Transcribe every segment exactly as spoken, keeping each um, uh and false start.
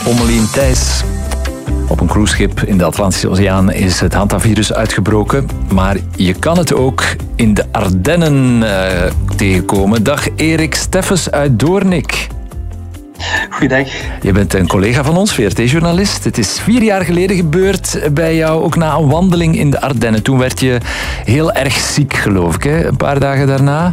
Ommelien Thijs. Op een cruiseschip in de Atlantische Oceaan is het hantavirus uitgebroken. Maar je kan het ook in de Ardennen uh, tegenkomen. Dag Erik Steffens uit Doornik. Goeiedag. Je bent een collega van ons, V R T-journalist. Het is vier jaar geleden gebeurd bij jou, ook na een wandeling in de Ardennen. Toen werd je heel erg ziek, geloof ik, hè? Een paar dagen daarna.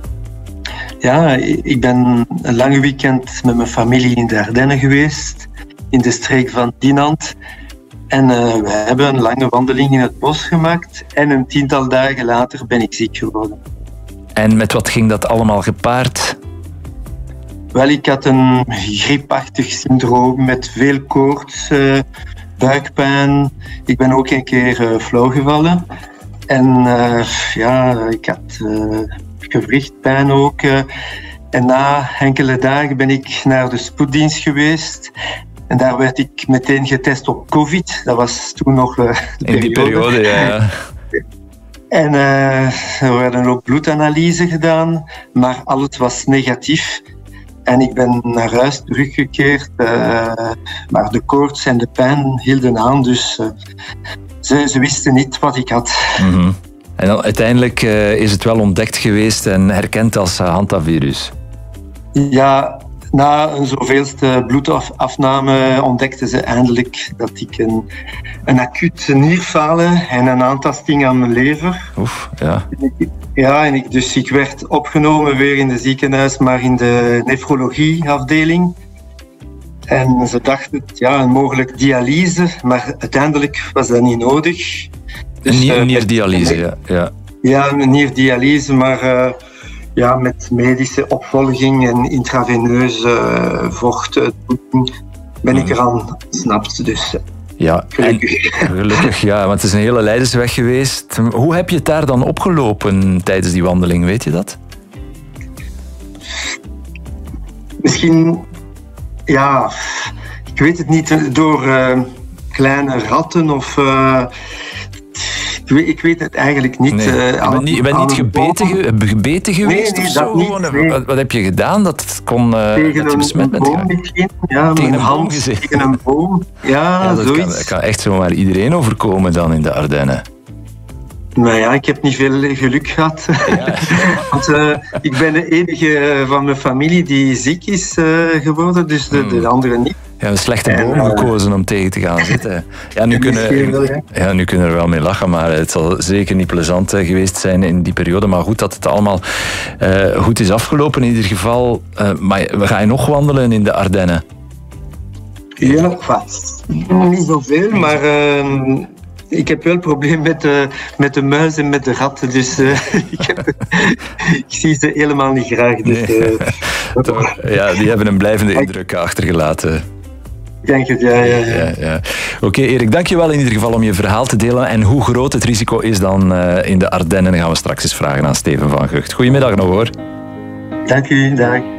Ja, ik ben een lange weekend met mijn familie in de Ardennen geweest, in de streek van Dinant. En uh, we hebben een lange wandeling in het bos gemaakt. En een tiental dagen later ben ik ziek geworden. En met wat ging dat allemaal gepaard? Wel, ik had een griepachtig syndroom met veel koorts, uh, buikpijn. Ik ben ook een keer uh, flauw gevallen. En uh, ja, ik had uh, gewrichtpijn ook. Uh, en na enkele dagen ben ik naar de spoeddienst geweest. En daar werd ik meteen getest op COVID. Dat was toen nog uh, de In die periode, periode ja. En uh, er werden ook bloedanalysen gedaan, maar alles was negatief. En ik ben naar huis teruggekeerd, uh, maar de koorts en de pijn hielden aan, dus uh, ze, ze wisten niet wat ik had. Mm-hmm. En dan, uiteindelijk uh, is het wel ontdekt geweest en herkend als uh, hantavirus? Ja, na een zoveelste bloedafname ontdekten ze eindelijk dat ik een, een acute nierfalen en een aantasting aan mijn lever. Oef, ja. Ja, en ik, dus ik werd opgenomen weer in het ziekenhuis, maar in de nefrologieafdeling. En ze dachten, ja, een mogelijk dialyse, maar uiteindelijk was dat niet nodig. Dus, een nier, nierdialyse, ja. Ja, ja een nierdialyse, maar uh, ja, met medische opvolging en intraveineuze uh, vochttoevoeging ben ik eraan ontsnapt. Dus ja, gelukkig. En, gelukkig, ja, want het is een hele leidersweg geweest. Hoe heb je het daar dan opgelopen tijdens die wandeling, weet je dat? Misschien, ja, ik weet het niet, door uh, kleine ratten of... Uh, ik, weet, ik weet het eigenlijk niet. Nee. Uh, je bent niet, je bent niet gebeten, ge, gebeten geweest nee, nee, of zo? Niet, nee. wat, wat heb je gedaan dat kon uh, tegen dat je besmet bent gegaan? Ja, tegen een hand gezeten. Tegen een boom. Ja, ja dat, zoiets. kan, dat kan echt zomaar iedereen overkomen dan in de Ardennen. Maar ja, ik heb niet veel geluk gehad. Ja. Want uh, ik ben de enige van mijn familie die ziek is uh, geworden, dus de, de anderen niet. Ja, een slechte boom en, uh, gekozen om tegen te gaan zitten. Ja, nu, kunnen, wel, ja. ja, nu kunnen we er wel mee lachen, maar het zal zeker niet plezant geweest zijn in die periode. Maar goed dat het allemaal uh, goed is afgelopen in ieder geval. Uh, maar we gaan nog wandelen in de Ardennen? Ja, vast. Niet zoveel, maar... Uh, Ik heb wel een probleem met de, met de muis en met de ratten, dus uh, ik, heb, ik zie ze helemaal niet graag. Dus, nee. uh, ja, die hebben een blijvende indruk achtergelaten. Ik denk het, ja. ja, ja. ja, ja. Oké, okay, Erik, dankjewel in ieder geval om je verhaal te delen. En hoe groot het risico is dan uh, in de Ardennen, gaan we straks eens vragen aan Steven van Gucht. Goedemiddag nog hoor. Dank u, dag.